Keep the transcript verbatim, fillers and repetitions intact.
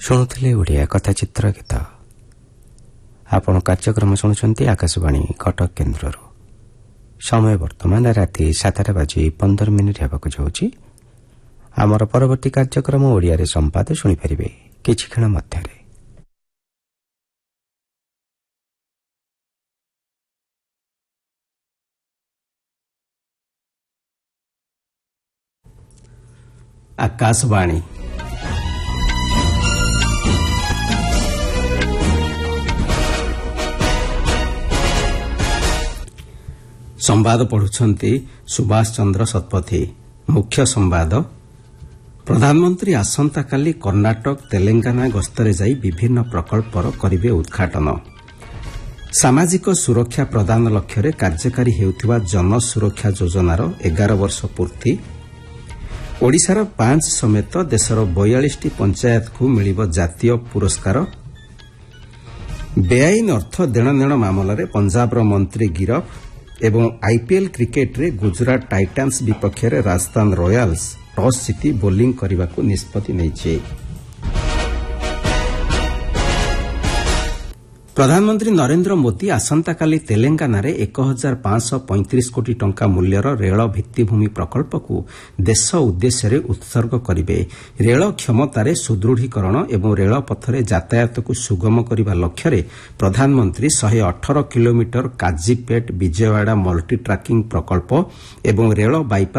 ଶୁଣୁଥିଲେ ଓଡ଼ିଆ କଥାଚିତ୍ର ଗୀତ। ଆପଣ କାର୍ଯ୍ୟକ୍ରମ ଶୁଣୁଛନ୍ତି ଆକାଶବାଣୀ କଟକ କେନ୍ଦ୍ରରୁ। ସମୟ ବର୍ତ୍ତମାନ ରାତି ସାତଟା ବାଜି ପନ୍ଦର ମିନିଟ୍ ହେବାକୁ ଯାଉଛି। ଆମର ପରବର୍ତ୍ତୀ କାର୍ଯ୍ୟକ୍ରମ ଓଡ଼ିଆରେ ସମ୍ବାଦ ଶୁଣିପାରିବେ କିଛି କ୍ଷଣ ମଧ୍ୟରେ। ଆକାଶବାଣୀ ସମ୍ବାଦ ପଢୁଛନ୍ତି ସୁଭାଷ ଚନ୍ଦ୍ର ଶତପଥୀ। ମୁଖ୍ୟ ସମ୍ବାଦ, ପ୍ରଧାନମନ୍ତ୍ରୀ ଆସନ୍ତାକାଲି କର୍ଣ୍ଣାଟକ ତେଲେଙ୍ଗାନା ଗସ୍ତରେ ଯାଇ ବିଭିନ୍ନ ପ୍ରକଳ୍ପର କରିବେ ଉଦ୍ଘାଟନ। ସାମାଜିକ ସୁରକ୍ଷା ପ୍ରଦାନ ଲକ୍ଷ୍ୟରେ କାର୍ଯ୍ୟକାରୀ ହେଉଥିବା ଜନସୁରକ୍ଷା ଯୋଜନାର ଏଗାର ବର୍ଷ ପୂର୍ତ୍ତି। ଓଡ଼ିଶାର ପାଞ୍ଚ ସମେତ ଦେଶର ବୟାଳିଶଟି ପଞ୍ଚାୟତକୁ ମିଳିବ ଜାତୀୟ ପୁରସ୍କାର। ବେଆଇନ ଅର୍ଥ ଦେଣନେଣ ମାମଲାରେ ପଞ୍ଜାବର ମନ୍ତ୍ରୀ ଗିରଫ ଏବଂ ଆଇପିଏଲ୍ କ୍ରିକେଟରେ ଗୁଜରାଟ ଟାଇଟାନ୍ସ ବିପକ୍ଷରେ ରାଜସ୍ଥାନ ରୟାଲ୍ସ ଟସ୍ ଜିତି ବୋଲିଂ କରିବାକୁ ନିଷ୍ପତ୍ତି ନେଇଛି। ପ୍ରଧାନମନ୍ତ୍ରୀ ନରେନ୍ଦ୍ର ମୋଦି ଆସନ୍ତାକାଲି ତେଲେଙ୍ଗାନାରେ ଏକ ହଜାର ପାଞ୍ଚଶହ ପଇଁତିରିଶ କୋଟି ଟଙ୍କା ମୂଲ୍ୟର ରେଳ ଭିତ୍ତିଭୂମି ପ୍ରକଳ୍ପକୁ ଦେଶ ଉଦ୍ଦେଶ୍ୟରେ ଉତ୍ସର୍ଗ କରିବେ। ରେଳ କ୍ଷମତାରେ ସୁଦୃଢ଼ୀକରଣ ଏବଂ ରେଳପଥରେ ଯାତାୟାତକୁ ସୁଗମ କରିବା ଲକ୍ଷ୍ୟରେ ପ୍ରଧାନମନ୍ତ୍ରୀ ଶହେ ଅଠର କିଲୋମିଟର କାଜିପେଟ୍ ବିଜୟୱାଡା ମଲ୍ଟି ଟ୍ରାକିଂ ପ୍ରକଳ୍ପ ଏବଂ ରେଳ ବାଇପାସ୍